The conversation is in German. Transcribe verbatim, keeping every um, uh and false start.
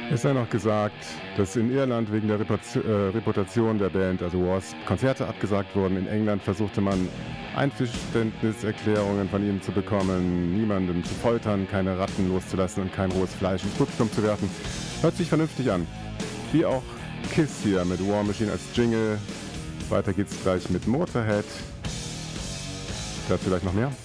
Es sei noch gesagt, dass in Irland wegen der Reputation, äh, Reputation der Band, also Wasp, Konzerte abgesagt wurden. In England versuchte man, Einverständniserklärungen von ihnen zu bekommen, niemanden zu foltern, keine Ratten loszulassen und kein rohes Fleisch ins Publikum zu werfen. Hört sich vernünftig an. Wie auch Kiss hier mit War Machine als Jingle. Weiter geht's gleich mit Motorhead. Dazu vielleicht noch mehr.